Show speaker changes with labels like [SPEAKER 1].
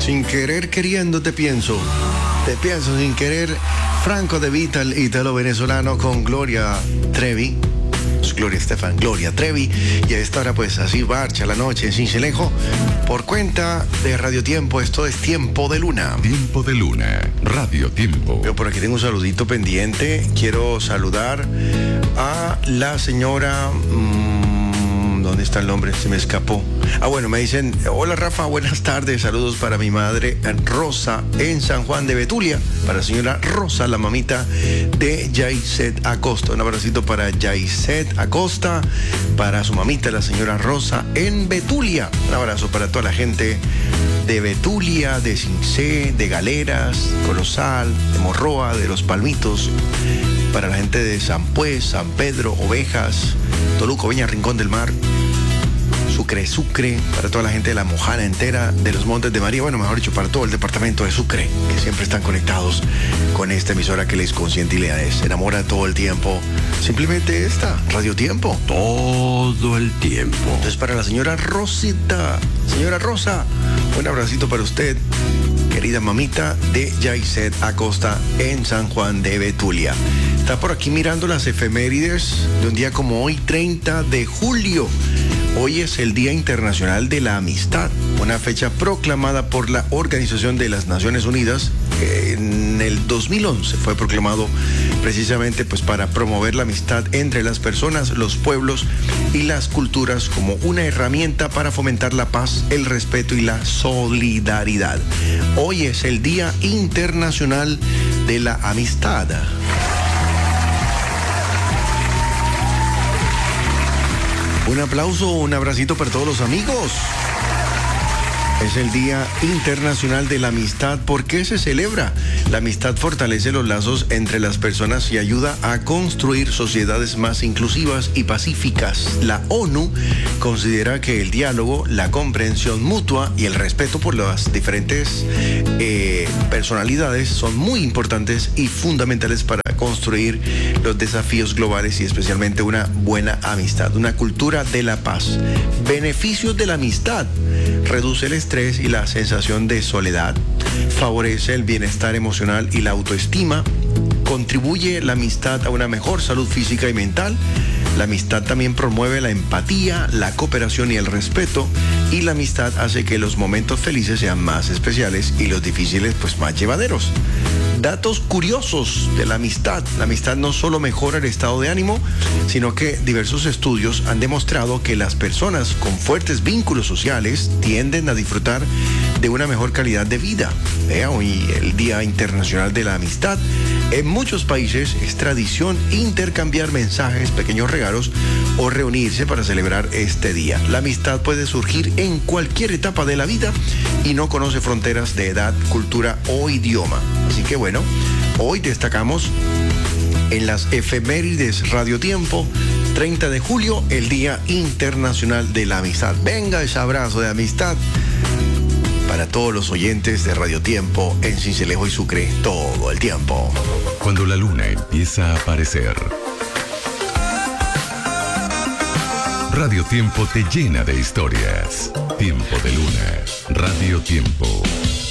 [SPEAKER 1] Sin querer queriendo te pienso sin querer. Franco De Vita, el italo venezolano, con Gloria Trevi. Gloria Estefan, Gloria Trevi. Y a esta hora pues así marcha la noche en Sincelejo por cuenta de Radio Tiempo. Esto es Tiempo de Luna.
[SPEAKER 2] Tiempo de Luna, Radio Tiempo.
[SPEAKER 1] Yo por aquí tengo un saludito pendiente. Quiero saludar a la señora... ¿dónde está el nombre? Se me escapó. Bueno, me dicen, hola Rafa, buenas tardes, saludos para mi madre Rosa en San Juan de Betulia, para la señora Rosa, la mamita de Yaiset Acosta. Un abracito para Yaiset Acosta, para su mamita, la señora Rosa en Betulia. Un abrazo para toda la gente de Betulia, de Cincé, de Galeras, Colosal, de Morroa, de Los Palmitos, para la gente de San Pues, San Pedro, Ovejas, Toluco, Viña, Rincón del Mar, Sucre, para toda la gente de La Mojana entera, de los Montes de María, bueno, mejor dicho, para todo el departamento de Sucre, que siempre están conectados con esta emisora que les consiente y les enamora todo el tiempo. Simplemente esta, Radio Tiempo.
[SPEAKER 2] Todo el tiempo.
[SPEAKER 1] Entonces, para la señora Rosita, señora Rosa, un abracito para usted, querida mamita de Yaiset Acosta en San Juan de Betulia. Está por aquí mirando las efemérides de un día como hoy, 30 de julio. Hoy es el Día Internacional de la Amistad, una fecha proclamada por la Organización de las Naciones Unidas. En el 2011 fue proclamado precisamente pues para promover la amistad entre las personas, los pueblos y las culturas como una herramienta para fomentar la paz, el respeto y la solidaridad. Hoy es el Día Internacional de la Amistad. Un aplauso, un abracito para todos los amigos. Es el Día Internacional de la Amistad. ¿Por qué se celebra? La amistad fortalece los lazos entre las personas y ayuda a construir sociedades más inclusivas y pacíficas. La ONU considera que el diálogo, la comprensión mutua y el respeto por las diferentes personalidades son muy importantes y fundamentales para construir los desafíos globales y especialmente una buena amistad, una cultura de la paz. Beneficios de la amistad: reduce el estrés y la sensación de soledad, favorece el bienestar emocional y la autoestima, contribuye la amistad a una mejor salud física y mental. La amistad también promueve la empatía, la cooperación y el respeto, y la amistad hace que los momentos felices sean más especiales y los difíciles pues más llevaderos. Datos curiosos de la amistad. La amistad no solo mejora el estado de ánimo, sino que diversos estudios han demostrado que las personas con fuertes vínculos sociales tienden a disfrutar de una mejor calidad de vida. Hoy el Día Internacional de la Amistad. En muchos países es tradición intercambiar mensajes, pequeños regalos o reunirse para celebrar este día. La amistad puede surgir en cualquier etapa de la vida y no conoce fronteras de edad, cultura o idioma. Así que bueno, hoy destacamos en las efemérides Radio Tiempo, 30 de julio, el Día Internacional de la Amistad. Venga ese abrazo de amistad para todos los oyentes de Radio Tiempo en Sincelejo y Sucre todo el tiempo.
[SPEAKER 2] Cuando la luna empieza a aparecer, Radio Tiempo te llena de historias. Tiempo de Luna, Radio Tiempo.